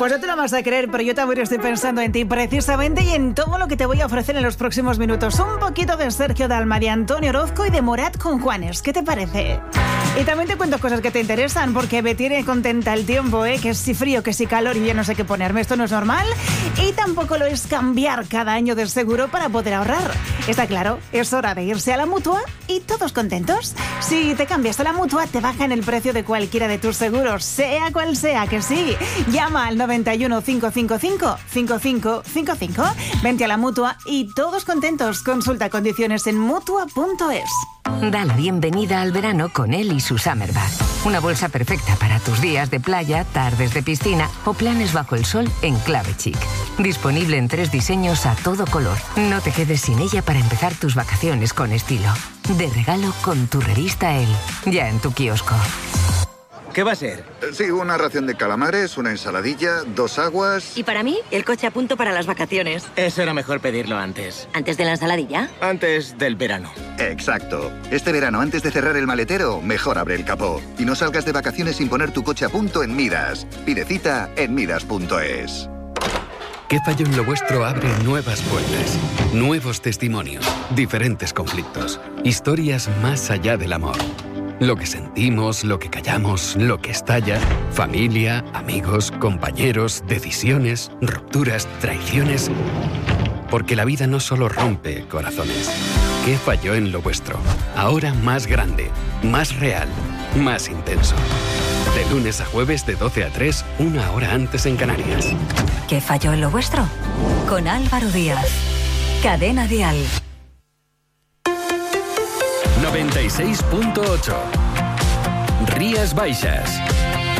Pues no te lo vas a creer, pero yo también estoy pensando en ti precisamente y en todo lo que te voy a ofrecer en los próximos minutos. Un poquito de Sergio Dalma, de Antonio Orozco y de Morat con Juanes. ¿Qué te parece? Y también te cuento cosas que te interesan porque me tiene contenta el tiempo, que si frío, que si calor y yo no sé qué ponerme. Esto no es normal y tampoco lo es cambiar cada año de seguro para poder ahorrar. Está claro, es hora de irse a la Mutua y todos contentos. Si te cambias a la Mutua, te bajan el precio de cualquiera de tus seguros, sea cual sea, que sí. Llama al 91 555 5555. Vente a la Mutua y todos contentos. Consulta condiciones en Mutua.es. Da la bienvenida al verano con él y su Summer Bag. Una bolsa perfecta para tus días de playa, tardes de piscina o planes bajo el sol en clave chic. Disponible en 3 diseños a todo color. No te quedes sin ella para empezar tus vacaciones con estilo. De regalo con tu revista Elle. Ya en tu kiosco. ¿Qué va a ser? Sí, una ración de calamares, una ensaladilla, 2 aguas... Y para mí, el coche a punto para las vacaciones. Eso era mejor pedirlo antes. ¿Antes de la ensaladilla? Antes del verano. Exacto. Este verano, antes de cerrar el maletero, mejor abre el capó. Y no salgas de vacaciones sin poner tu coche a punto en Midas. Pide cita en Midas.es. ¿Qué falló en lo vuestro? Abre nuevas puertas, nuevos testimonios, diferentes conflictos, historias más allá del amor. Lo que sentimos, lo que callamos, lo que estalla, familia, amigos, compañeros, decisiones, rupturas, traiciones. Porque la vida no solo rompe corazones. ¿Qué falló en lo vuestro? Ahora más grande, más real, más intenso. De lunes a jueves de 12 a 3, 1 hora antes en Canarias. ¿Qué falló en lo vuestro? Con Álvaro Díaz. Cadena Dial. 96.8. Rías Baixas.